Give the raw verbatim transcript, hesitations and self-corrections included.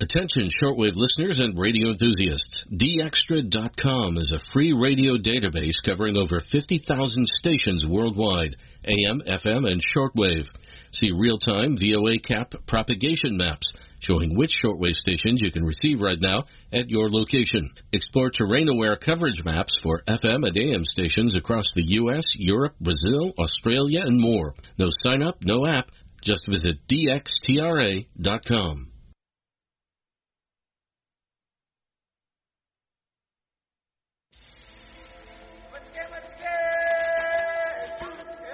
Attention shortwave listeners and radio enthusiasts. D Extra dot com is a free radio database covering over fifty thousand stations worldwide, A M, F M, and shortwave. See real-time V O A cap propagation maps showing which shortwave stations you can receive right now at your location. Explore terrain-aware coverage maps for F M and A M stations across the U S, Europe, Brazil, Australia, and more. No sign-up, no app. Just visit D X T R A dot com.